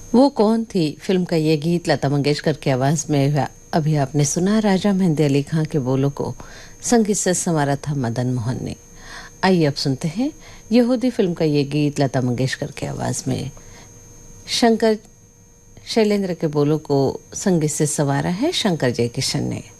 वो कौन थी फिल्म का ये गीत लता मंगेशकर की आवाज में अभी आपने सुना। राजा मेहंदी अली खां के बोलों को संगीत से संवारा था मदन मोहन ने। आइए अब सुनते हैं यहूदी फिल्म का ये गीत लता मंगेशकर की आवाज में। शंकर शैलेंद्र के बोलों को संगीत से संवारा है शंकर जयकिशन ने।